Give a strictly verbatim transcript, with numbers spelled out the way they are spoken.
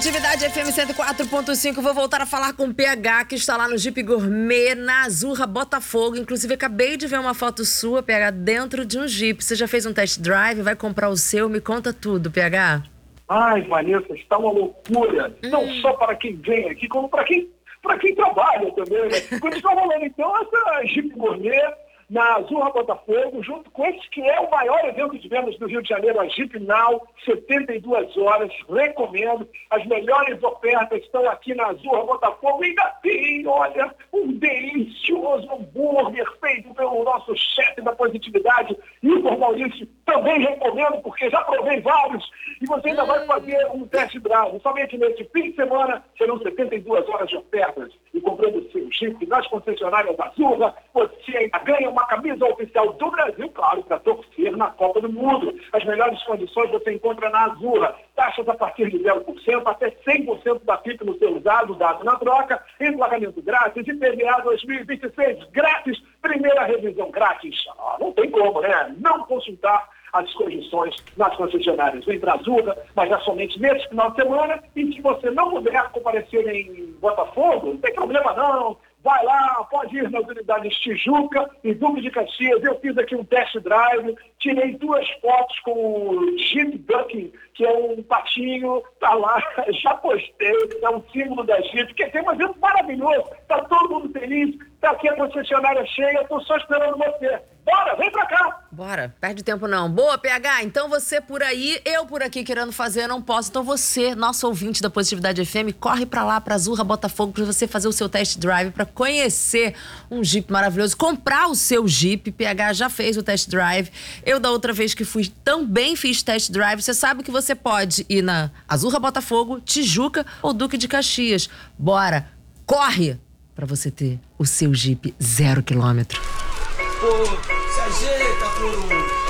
Atividade F M cento e quatro ponto cinco, vou voltar a falar com o P H, que está lá no Jeep Gourmet, na Azurra Botafogo. Inclusive, acabei de ver uma foto sua, P H, dentro de um Jeep. Você já fez um test drive, vai comprar o seu? Me conta tudo, P H. Ai, Vanessa, está uma loucura. Hum. Não só para quem vem aqui, como para quem, para quem trabalha também, né? Quando está rolando, então, essa Jeep Gourmet na Azurra Botafogo, junto com esse que é o maior evento de vendas do Rio de Janeiro, a Jeep Now, setenta e duas horas, recomendo. As melhores ofertas estão aqui na Azurra Botafogo. E ainda tem, olha, um delicioso hambúrguer feito pelo nosso chefe da positividade, Igor Maurício. Também recomendo, porque já provei vários. E você ainda hum. vai fazer um test drive. Somente nesse fim de semana serão setenta e duas horas de ofertas. E comprando o seu Jeep nas concessionárias da Azurra, você ainda ganha uma camisa oficial do Brasil, claro, para torcer na Copa do Mundo. As melhores condições você encontra na Azurra. Taxas a partir de zero por cento, até cem por cento da F I P no seu usado, dado na troca, emplagamento grátis, I P V A dois mil e vinte e seis grátis, primeira revisão grátis. Ah, não tem como, né? Não consultar as condições nas concessionárias. Vem para a Azurra, mas já somente nesse final de semana. E se você não puder comparecer em Botafogo, não tem problema não. Vai lá, pode ir nas unidades Tijuca e Duque de Caxias. Eu fiz aqui um test drive, tirei duas fotos com o Jeep Duck, que é um patinho, tá lá, já postei, é um símbolo da Jeep, que tem um evento maravilhoso, tá todo mundo feliz, tá aqui a concessionária cheia, tô só esperando você. Bora, vem pra cá! Bora, perde tempo não. Boa, P H, então você por aí, eu por aqui querendo fazer, eu não posso. Então você, nosso ouvinte da Positividade F M, corre pra lá, pra Azurra Botafogo, pra você fazer o seu test drive, pra conhecer um Jeep maravilhoso, comprar o seu Jeep. P H já fez o test drive. Eu, da outra vez que fui, também fiz test drive. Você sabe que você pode ir na Azurra Botafogo, Tijuca ou Duque de Caxias. Bora, corre pra você ter o seu Jeep zero quilômetro. Pô, se ajeita, pô.